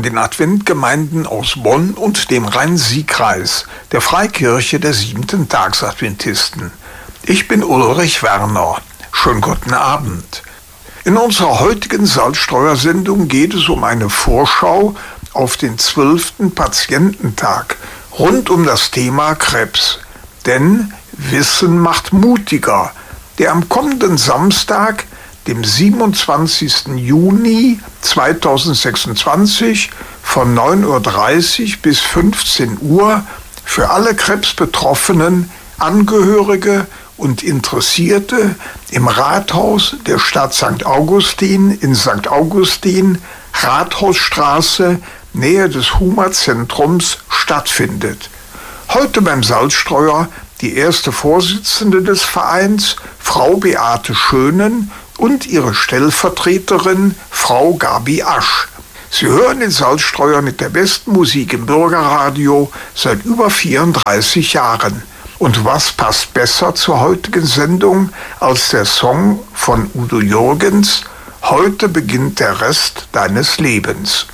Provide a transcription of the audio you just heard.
den Adventgemeinden aus Bonn und dem Rhein-Sieg-Kreis, der Freikirche der Siebenten-Tags-Adventisten. Ich bin Ulrich Werner. Schönen guten Abend. In unserer heutigen Salzstreuersendung geht es um eine Vorschau auf den 12. Patiententag rund um das Thema Krebs. Denn Wissen macht mutiger, der am kommenden Samstag, dem 27. Juni 2026 von 9:30 Uhr bis 15 Uhr für alle Krebsbetroffenen, Angehörige und Interessierte im Rathaus der Stadt St. Augustin in St. Augustin, Rathausstraße, Nähe des Huma-Zentrums stattfindet. Heute beim Salzstreuer die erste Vorsitzende des Vereins, Frau Beate Schönen, und ihre Stellvertreterin, Frau Gabi Asch. Sie hören den Salzstreuer mit der besten Musik im Bürgerradio seit über 34 Jahren. Und was passt besser zur heutigen Sendung als der Song von Udo Jürgens, Heute beginnt der Rest deines Lebens.